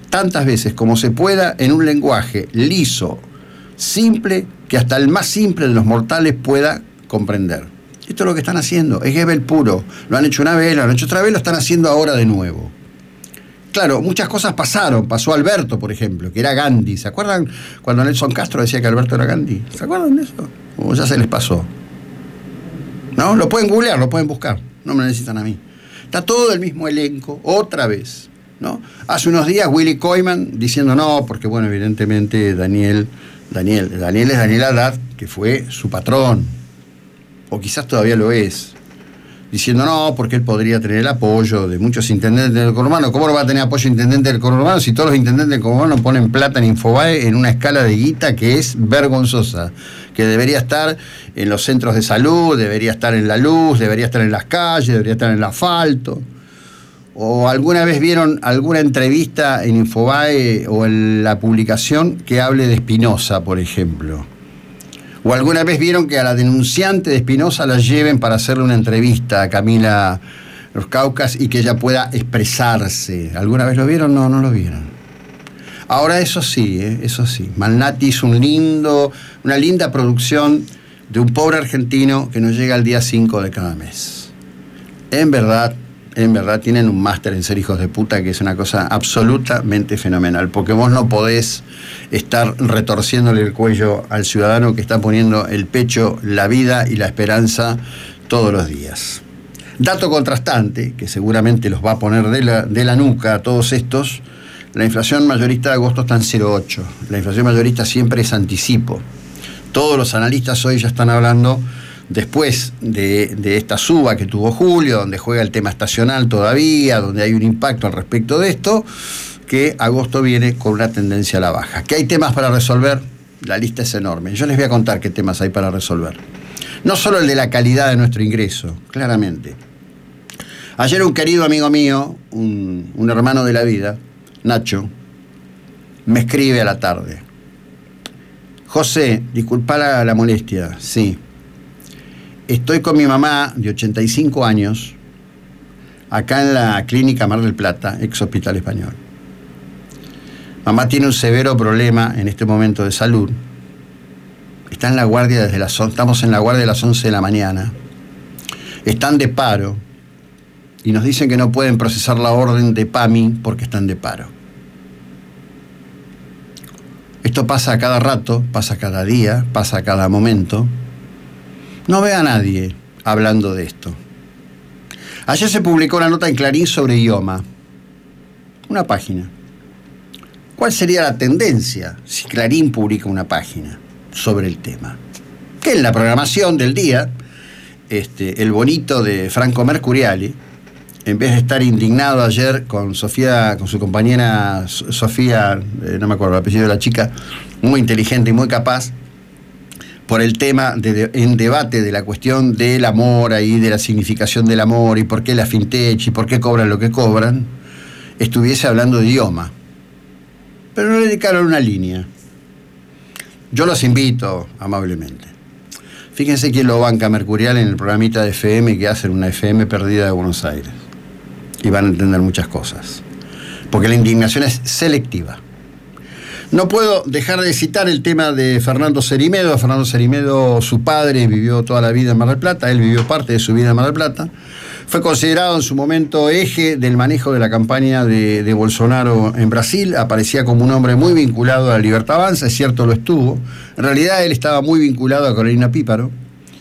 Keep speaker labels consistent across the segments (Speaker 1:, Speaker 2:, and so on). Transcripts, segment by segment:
Speaker 1: tantas veces como se pueda en un lenguaje liso, simple, que hasta el más simple de los mortales pueda comprender. Esto es lo que están haciendo, es Goebbels puro. Lo han hecho una vez, lo han hecho otra vez, lo están haciendo ahora de nuevo. Claro, muchas cosas pasaron. Pasó Alberto, por ejemplo, que era Gandhi. ¿Se acuerdan cuando Nelson Castro decía que Alberto era Gandhi? ¿Se acuerdan de eso? O ya se les pasó. ¿No? Lo pueden googlear, lo pueden buscar. No me necesitan a mí. Está todo el mismo elenco, otra vez, ¿no? Hace unos días Willy Koyman diciendo no, porque bueno, evidentemente Daniel es Daniel Haddad, que fue su patrón, o quizás todavía lo es, diciendo no, porque él podría tener el apoyo de muchos intendentes del conurbano. ¿Cómo no va a tener apoyo intendente del conurbano si todos los intendentes del conurbano ponen plata en Infobae en una escala de guita que es vergonzosa? Que debería estar en los centros de salud, debería estar en la luz, debería estar en las calles, debería estar en el asfalto. ¿O alguna vez vieron alguna entrevista en Infobae o en la publicación que hable de Espinosa, por ejemplo? ¿O alguna vez vieron que a la denunciante de Espinosa la lleven para hacerle una entrevista a Camila Los Caucas y que ella pueda expresarse? ¿Alguna vez lo vieron? No, no lo vieron. Ahora eso sí, Malnati hizo una linda producción de un pobre argentino que nos llega el día 5 de cada mes. En verdad, tienen un máster en ser hijos de puta, que es una cosa absolutamente fenomenal, porque vos no podés estar retorciéndole el cuello al ciudadano que está poniendo el pecho, la vida y la esperanza todos los días. Dato contrastante, que seguramente los va a poner de la nuca a todos estos: la inflación mayorista de agosto está en 0,8. La inflación mayorista siempre es anticipo. Todos los analistas hoy ya están hablando, después de esta suba que tuvo julio, donde juega el tema estacional todavía, donde hay un impacto al respecto de esto, que agosto viene con una tendencia a la baja. ¿Que hay temas para resolver? La lista es enorme. Yo les voy a contar qué temas hay para resolver. No solo el de la calidad de nuestro ingreso, claramente. Ayer un querido amigo mío, un hermano de la vida, Nacho, me escribe a la tarde: José, disculpa la molestia, sí. Estoy con mi mamá de 85 años, acá en la clínica Mar del Plata, ex Hospital Español. Mamá tiene un severo problema en este momento de salud. Está en la guardia estamos en la guardia de las 11 de la mañana. Están de paro y nos dicen que no pueden procesar la orden de PAMI porque están de paro. Esto pasa a cada rato, pasa cada día, pasa a cada momento. No veo a nadie hablando de esto. Ayer se publicó una nota en Clarín sobre IOMA. Una página. ¿Cuál sería la tendencia si Clarín publica una página sobre el tema? Que en la programación del día, el bonito de Franco Mercuriali, en vez de estar indignado ayer con Sofía, con su compañera Sofía, no me acuerdo el apellido de la chica, muy inteligente y muy capaz, por el tema en debate de la cuestión del amor ahí, de la significación del amor y por qué la fintech y por qué cobran lo que cobran, estuviese hablando de idioma. Pero no le dedicaron una línea. Yo los invito amablemente. Fíjense quién lo banca Mercurial en el programita de FM que hacen, una FM perdida de Buenos Aires. Y van a entender muchas cosas. Porque la indignación es selectiva. No puedo dejar de citar el tema de Fernando Cerimedo. Fernando Cerimedo, su padre, vivió toda la vida en Mar del Plata, él vivió parte de su vida en Mar del Plata. Fue considerado en su momento eje del manejo de la campaña de Bolsonaro en Brasil. Aparecía como un hombre muy vinculado a la Libertad Avanza, es cierto, lo estuvo. En realidad él estaba muy vinculado a Carolina Píparo.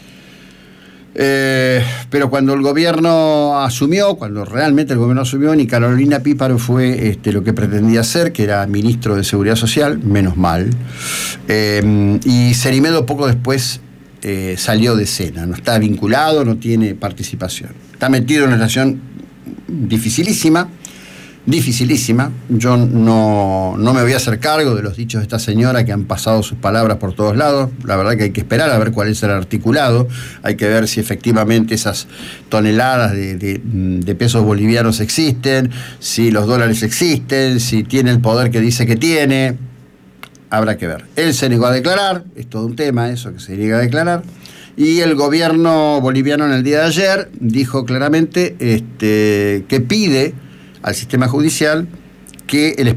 Speaker 1: Pero cuando el gobierno asumió, cuando realmente el gobierno asumió, ni Carolina Píparo fue lo que pretendía ser, que era ministro de Seguridad Social, menos mal. Y Cerimedo poco después salió de escena, no está vinculado, no tiene participación. Está metido en una situación dificilísima. Yo no me voy a hacer cargo de los dichos de esta señora que han pasado sus palabras por todos lados. La verdad que hay que esperar a ver cuál es el articulado. Hay que ver si efectivamente esas toneladas de pesos bolivianos existen, si los dólares existen, si tiene el poder que dice que tiene. Habrá que ver. Él se negó a declarar, es todo un tema eso, que se niega a declarar. Y el gobierno boliviano en el día de ayer dijo claramente que pide al sistema judicial que el